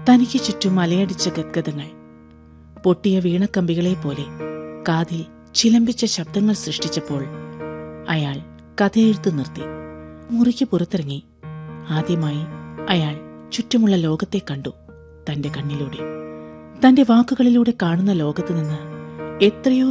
തനിക്ക് ചുറ്റും അലയടിച്ച ഗദ്ഗതങ്ങൾ, പൊട്ടിയ വീണക്കമ്പികളെ പോലെ കാതിൽ ചിലമ്പിച്ച ശബ്ദങ്ങൾ സൃഷ്ടിച്ചപ്പോൾ അയാൾ കഥയെഴുത്ത് നിർത്തി. മുറിക്ക് പുറത്തിറങ്ങി. ആദ്യമായി അയാൾ ചുറ്റുമുള്ള ലോകത്തെ കണ്ടു. തന്റെ കണ്ണിലൂടെ, തന്റെ വാക്കുകളിലൂടെ കാണുന്ന ലോകത്ത് നിന്ന് എത്രയോ